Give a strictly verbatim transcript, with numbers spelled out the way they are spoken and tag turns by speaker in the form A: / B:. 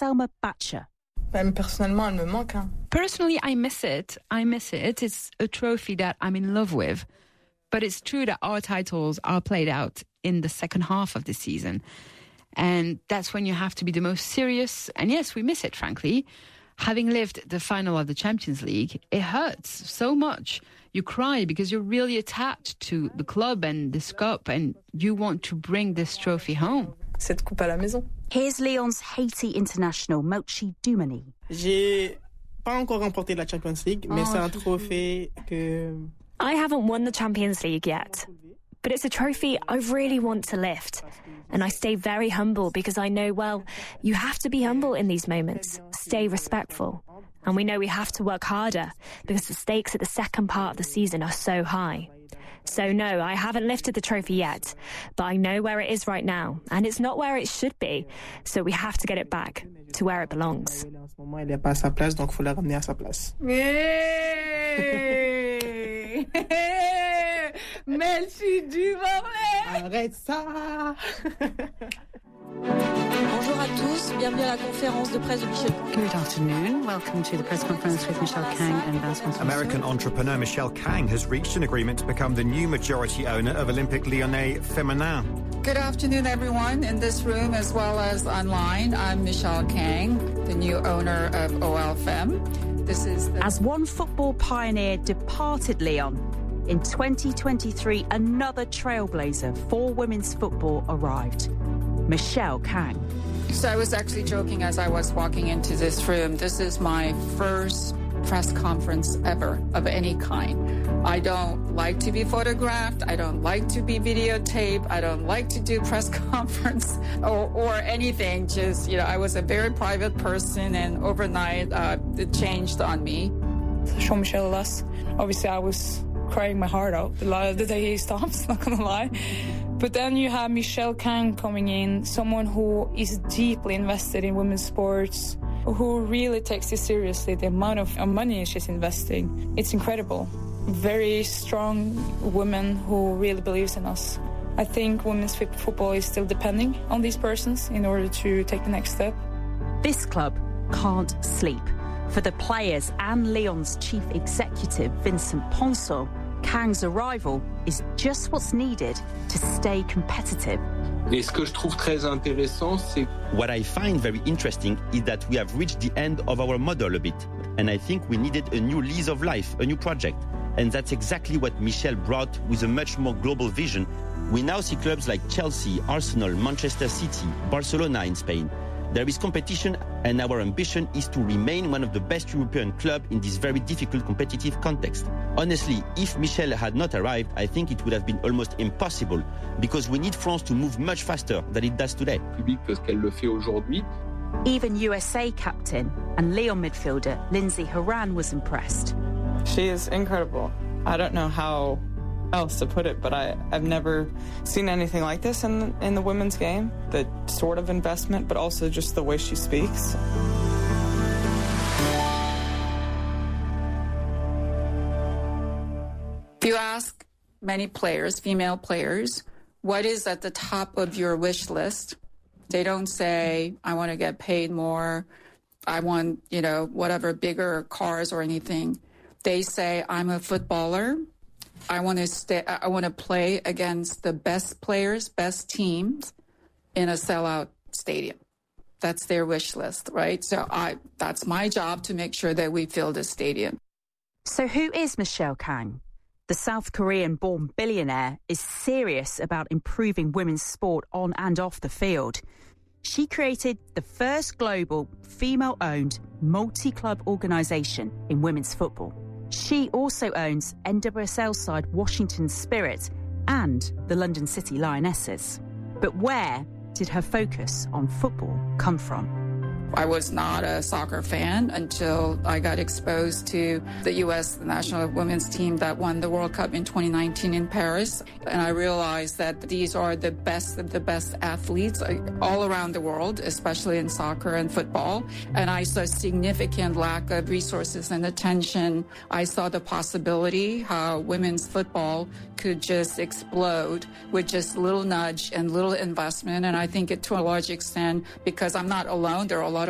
A: Selma Batcher.
B: Personnellement, elle me manque. Hein.
C: Personally, I miss it. I miss it. It's a trophy that I'm in love with. But it's true that our titles are played out in the second half of the season. And that's when you have to be the most serious. And yes, we miss it, frankly. Having lived the final of the Champions League, it hurts so much. You cry because you're really attached to the club and this cup, and you want to bring this trophy home.
B: Cette coupe à la maison.
A: Here's Lyon's Haiti international, Mochi Doumani.
D: J'ai pas encore remporté la Champions League, mais
C: oh,
D: c'est un trophée que...
E: I haven't won the Champions League yet, but it's a trophy I really want to lift. And I stay very humble because I know, well, you have to be humble in these moments. Stay respectful. And we know we have to work harder because the stakes at the second part of the season are so high. So no, I haven't lifted the trophy yet, but I know where it is right now, and it's not where it should be. So we have to get it back to where it belongs.
D: En ce moment, elle n'est pas à sa place, donc il faut la ramener à sa place.
C: Hey! Merci du moment.
D: Arrête ça.
F: Bonjour à tous, bienvenue à la conférence de presse de Michel Kang.
A: Good afternoon. Welcome to the press conference with Michel Kang and Vincent Thompson.
G: American entrepreneur Michel Kang has reached an agreement to become the new majority owner of Olympique Lyonnais Féminin.
H: Good afternoon, everyone, in this room as well as online. I'm Michel Kang, the new owner of O L Fem. This is the...
A: As one football pioneer departed Lyon, in twenty twenty-three, another trailblazer for women's football arrived. Michel Kang.
H: So I was actually joking as I was walking into this room. This is my first press conference ever of any kind. I don't like to be photographed. I don't like to be videotaped. I don't like to do press conference or, or anything. Just, you know, I was a very private person, and overnight uh, it changed on me.
I: Jean-Michel Aulas. Obviously, I was crying my heart out the, the day he stopped, not gonna lie. But then you have Michel Kang coming in, someone who is deeply invested in women's sports, who really takes this seriously. The amount of money she's investing, it's incredible. Very strong woman who really believes in us. I think women's football is still depending on these persons in order to take the next step.
A: This club can't sleep. For the players and Lyon's chief executive, Vincent Ponsel, Kang's arrival is just what's needed to stay competitive.
J: Et ce que je trouve très intéressant, c'est...
K: What I find very interesting is that we have reached the end of our model a bit. And I think we needed a new lease of life, a new project. And that's exactly what Michel brought with a much more global vision. We now see clubs like Chelsea, Arsenal, Manchester City, Barcelona in Spain. There is competition, and our ambition is to remain one of the best European clubs in this very difficult competitive context. Honestly, if Michel had not arrived, I think it would have been almost impossible, because we need France to move much faster than it does today.
J: Public parce qu'elle le fait aujourd'hui.
A: Even U S A captain and Lyon midfielder Lindsey Horan was impressed.
B: She is incredible. I don't know how else to put it, but I, I've never seen anything like this in, in the women's game. The sort of investment, but also just the way she speaks.
H: If you ask many players, female players, what is at the top of your wish list, they don't say, I want to get paid more, I want, you know, whatever, bigger cars or anything. They say, I'm a footballer. I want to stay, I want to play against the best players, best teams in a sellout stadium. That's their wish list, right? So I, that's my job to make sure that we fill the stadium.
A: So who is Michel Kang? The South Korean-born billionaire is serious about improving women's sport on and off the field. She created the first global female-owned multi-club organisation in women's football. She also owns N W S L side Washington Spirit and the London City Lionesses. But where did her focus on football come from?
H: I was not a soccer fan until I got exposed to the U S national women's team that won the World Cup in twenty nineteen in Paris. And I realized that these are the best of the best athletes all around the world, especially in soccer and football. And I saw a significant lack of resources and attention. I saw the possibility how women's football could just explode with just little nudge and little investment. And I think it, to a large extent, because I'm not alone, there are a lot